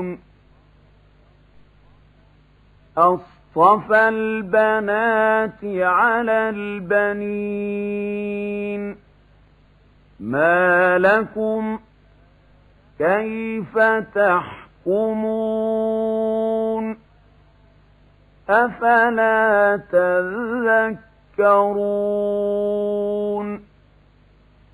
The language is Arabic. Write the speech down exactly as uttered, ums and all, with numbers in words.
أصطفى البنات على البنين ما لكم كيف تحكمون أفلا تذكرون